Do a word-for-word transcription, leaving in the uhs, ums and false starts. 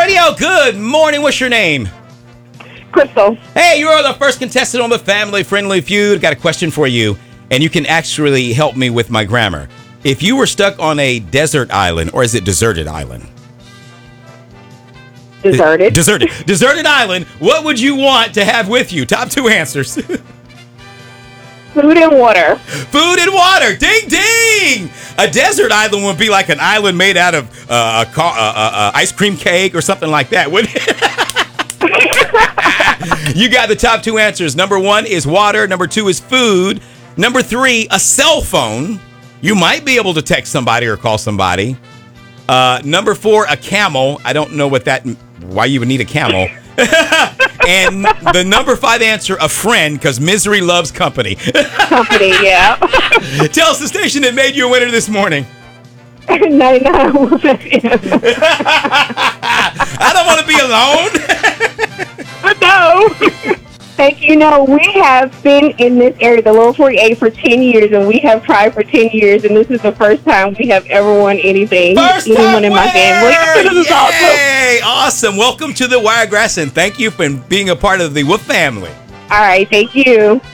Radio. Good morning. What's your name? Crystal. Hey, you are the first contestant on the Family Friendly Feud. Got a question for you, and you can actually help me with my grammar. If you were stuck on a desert island, or is it deserted island? Deserted. Deserted. Deserted island. What would you want to have with you? Top two answers. Food and water. Food and water. Ding, ding. A desert island would be like an island made out of uh, a car, uh, uh, uh, ice cream cake or something like that, wouldn't it? You got the top two answers. Number one is water. Number two is food. Number three, a cell phone. You might be able to text somebody or call somebody. Uh, number four, a camel. I don't know what that, why you would need a camel. And the number five answer, a friend, because misery loves company. Company, yeah. Tell us the station that made you a winner this morning. ninety-nine. I don't want to be alone. No. Thank you. No, we have been in this area, the Lower forty-eight, for ten years, and we have tried for ten years, and this is the first time we have ever won anything. First time Anyone in my family. This is awesome. Yay! Awesome. Welcome to the Wiregrass, and thank you for being a part of the Wolf family. All right. Thank you.